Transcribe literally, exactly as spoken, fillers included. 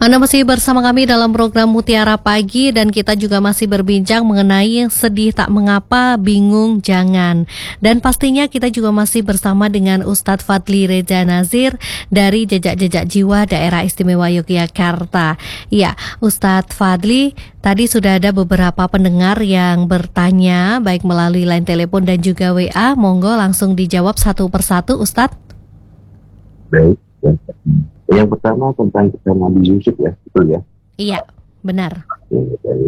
Anda masih bersama kami dalam program Mutiara Pagi dan kita juga masih berbincang mengenai sedih tak mengapa, bingung jangan. Dan pastinya kita juga masih bersama dengan Ustadz Fadli Reza Nazir dari Jejak-Jejak Jiwa Daerah Istimewa Yogyakarta. Ya, Ustadz Fadli, tadi sudah ada beberapa pendengar yang bertanya baik melalui line telepon dan juga W A. Monggo langsung dijawab satu persatu, Ustadz. Baik, ya. Yang pertama tentang kisah Nabi Yusuf ya, betul ya? Iya, benar. Oke, dari